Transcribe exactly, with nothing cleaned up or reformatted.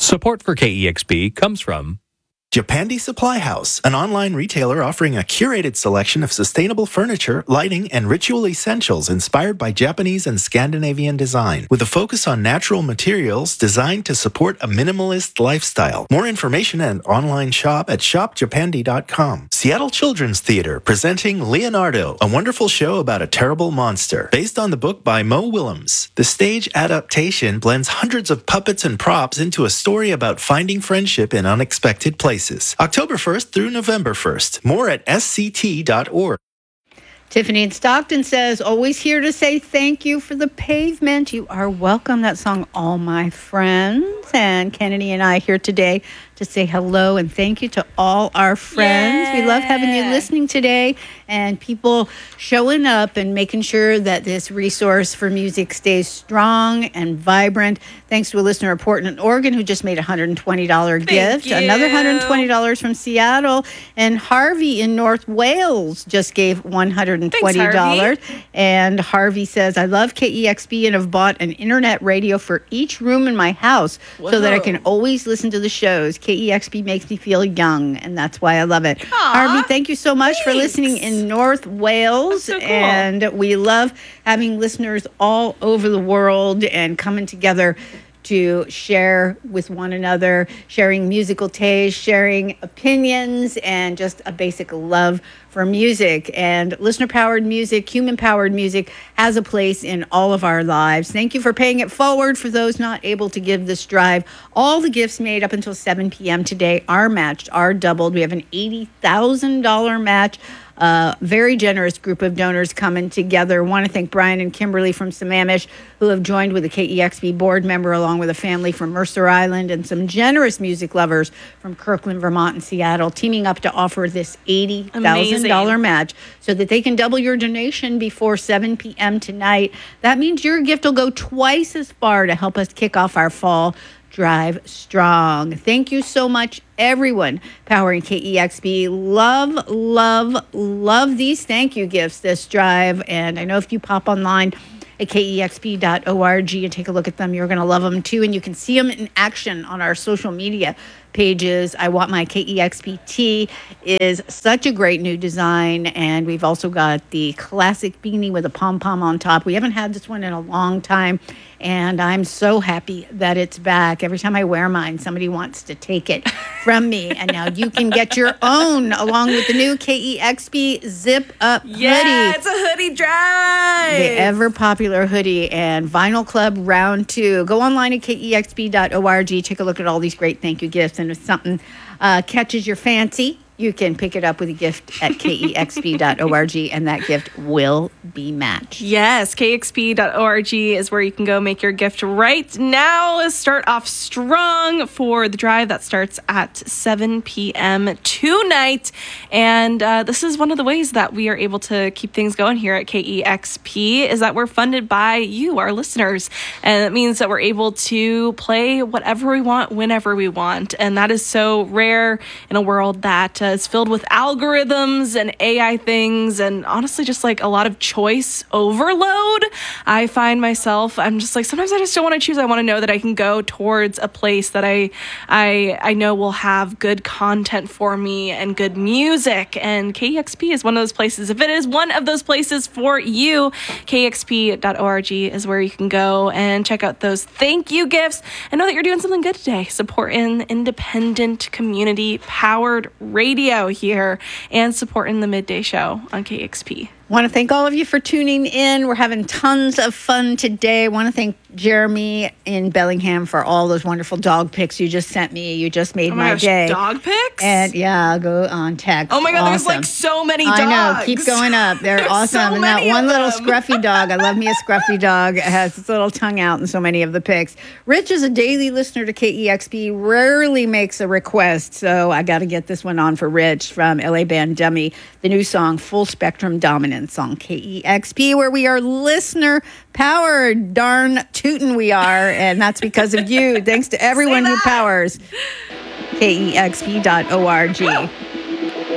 Support for K E X P comes from Japandi Supply House, an online retailer offering a curated selection of sustainable furniture, lighting, and ritual essentials inspired by Japanese and Scandinavian design, with a focus on natural materials designed to support a minimalist lifestyle. More information and online shop at shop japandi dot com. Seattle Children's Theater presenting Leonardo, a wonderful show about a terrible monster, based on the book by Mo Willems. The stage adaptation blends hundreds of puppets and props into a story about finding friendship in unexpected places. October first through November first. More at s c t dot org. Tiffany in Stockton says, always here to say thank you for the pavement. You are welcome. That song, All My Friends. And Kennedy and I here today to say hello and thank you to all our friends. Yeah. We love having you listening today and people showing up and making sure that this resource for music stays strong and vibrant. Thanks to a listener in Portland, Oregon, who just made a one hundred twenty dollars gift. You. Another one hundred twenty dollars from Seattle. And Harvey in North Wales just gave one hundred twenty dollars. Thanks, Harvey. And Harvey says, I love K E X P and have bought an internet radio for each room in my house Whoa. so that I can always listen to the shows. K E X P makes me feel young, and that's why I love it. Aww, Harvey, thank you so much thanks. for listening in North Wales. So cool. And we love having listeners all over the world and coming together to share with one another, sharing musical taste, sharing opinions, and just a basic love for music. And listener-powered music, human-powered music has a place in all of our lives. Thank you for paying it forward. For those not able to give this drive, all the gifts made up until seven p.m. today are matched, are doubled. We have an eighty thousand dollars match. A uh, very generous group of donors coming together. I want to thank Brian and Kimberly from Sammamish, who have joined with a K E X P board member, along with a family from Mercer Island, and some generous music lovers from Kirkland, Vermont, and Seattle, teaming up to offer this eighty thousand dollars match so that they can double your donation before seven p.m. tonight. That means your gift will go twice as far to help us kick off our fall drive strong. Thank you so much, everyone powering K E X P. Love, love, love these thank you gifts this drive. And I know if you pop online at K E X P dot org and take a look at them, you're going to love them too. And you can see them in action on our social media pages. I Want My K E X P tee is such a great new design. And we've also got the classic beanie with a pom-pom on top. We haven't had this one in a long time. And I'm so happy that it's back. Every time I wear mine, somebody wants to take it from me. And now you can get your own along with the new K E X P Zip Up yeah, hoodie. Yeah, it's a hoodie drive. The ever popular hoodie and Vinyl Club round two. Go online at K E X P dot org. Take a look at all these great thank you gifts. And if something uh, catches your fancy, you can pick it up with a gift at K E X P dot org, and that gift will be matched. Yes, K X P dot org is where you can go make your gift right now. Start off strong for the drive that starts at seven p.m. tonight. And uh, this is one of the ways that we are able to keep things going here at K E X P is that we're funded by you, our listeners. And it means that we're able to play whatever we want, whenever we want. And that is so rare in a world that uh, is filled with algorithms and A I things and honestly just like a lot of choice overload. I find myself, I'm just like, sometimes I just don't want to choose. I want to know that I can go towards a place that I, I, I know will have good content for me and good music. And K E X P is one of those places. If it is one of those places for you, K X P dot org is where you can go and check out those thank you gifts and know that you're doing something good today. Supporting independent community powered radio here and supporting the midday show on K X P. Want to thank all of you for tuning in. We're having tons of fun today. I want to thank Jeremy in Bellingham for all those wonderful dog pics you just sent me. You just made oh my, my gosh, day. Dog pics? And yeah, I'll go on text. Oh my God, awesome. There's like so many dogs. I know, keep going up. They're awesome. So and that many one of little them. scruffy dog, I love me a scruffy dog. It has its little tongue out in so many of the pics. Rich is a daily listener to K E X P, rarely makes a request. So I got to get this one on for Rich from L A Band Dummy, the new song Full Spectrum Dominance on K E X P, where we are listener powered. Darn tootin' we are. And that's because of you. Thanks to everyone who powers K E X P dot org.